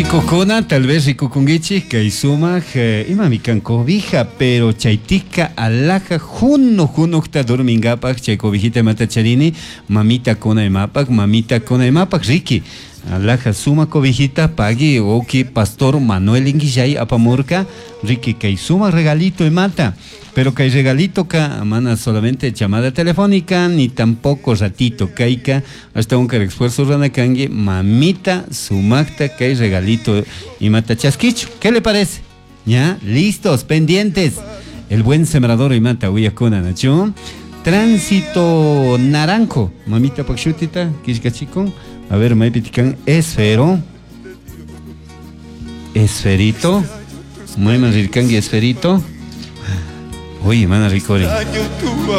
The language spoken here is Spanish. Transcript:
Ricocona, tal vez ricocongichi, que sumak, imami cancobija, pero chaitica alaja, juno ta dormingapak, chaicobijita matacharini, mamita cona emapak, Ricky. Alaja suma cobijita pagi oki pastor Manuel Inguillay apamurca Ricky que suma regalito y mata, pero que regalito ka mana solamente llamada telefónica ni tampoco ratito kaika hasta un esfuerzo ranakangi mamita sumakta que regalito y mata chasquicho. ¿Qué le parece? Ya listos, pendientes. El buen sembrador y mata uyakuna nacho. Tránsito naranjo, mamita pakshutita kishkachikon. A ver, maipitican esferito, muy más ricangi esferito. Uy, mana ricori.